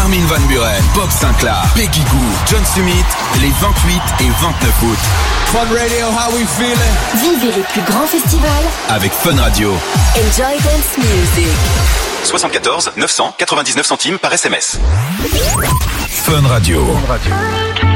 Armin van Buuren, Bob Sinclair, Peggy Gou, John Summit, les 28 et 29 août. Fun Radio, how we feeling? Vivez les plus grands festivals avec Fun Radio. Enjoy Dance Music. 74 999 centimes par SMS. Fun Radio.